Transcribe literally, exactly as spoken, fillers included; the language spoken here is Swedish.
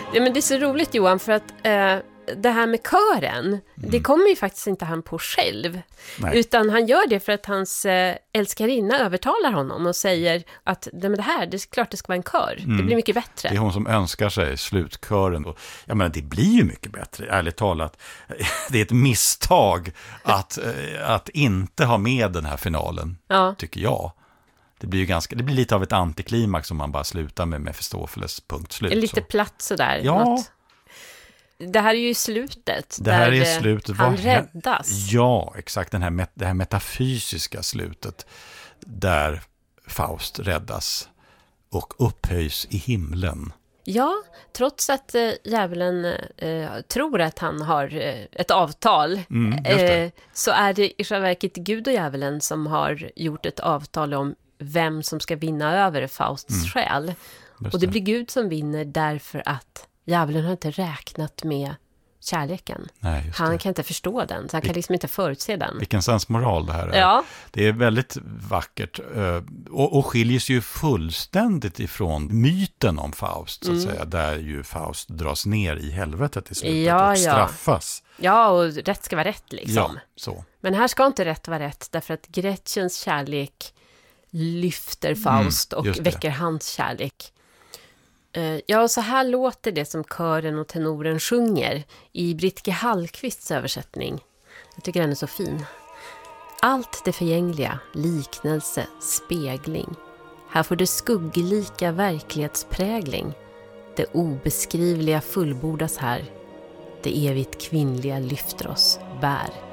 Ja, men det är så roligt, Johan, för att eh, det här med kören, mm. det kommer ju faktiskt inte han på själv. Nej. Utan han gör det för att hans eh, älskarinna övertalar honom och säger att det, men det här, det är klart det ska vara en kör. Mm. Det blir mycket bättre. Det är hon som önskar sig slutkören. Och, jag menar, det blir ju mycket bättre, ärligt talat. Det är ett misstag att, eh, att inte ha med den här finalen, ja. tycker jag. Det blir ju ganska, det blir lite av ett antiklimax som man bara slutar med Mefistofeles punkt slut. Lite så. Platt sådär. Ja. Något. Det här är ju slutet. Det här är slutet. Han Var, räddas. Ja, exakt. Den här, det här metafysiska slutet där Faust räddas och upphöjs i himlen. Ja, trots att äh, djävulen äh, tror att han har äh, ett avtal mm, äh, så är det i själva verket Gud och djävulen som har gjort ett avtal om vem som ska vinna över Fausts mm. själ. Just och det, det blir Gud som vinner därför att djävulen har inte räknat med kärleken. Nej, han kan inte förstå den, så han Vil- kan liksom inte förutse den. Vilken sensmoral det här är. Ja. Det är väldigt vackert och, och skiljer ju fullständigt ifrån myten om Faust, så att mm. säga, där ju Faust dras ner i helvetet i slutet ja, och straffas. Ja. ja, och rätt ska vara rätt liksom. Ja, så. Men här ska inte rätt vara rätt, därför att Gretchens kärlek lyfter Faust mm, och väcker hans kärlek. Ja, så här låter det som kören och tenoren sjunger i Britke Hallqvists översättning. Jag tycker den är så fin. Allt det förgängliga, liknelse, spegling. Här får det skugglika verklighetsprägling. Det obeskrivliga fullbordas här. Det evigt kvinnliga lyfter oss, bär.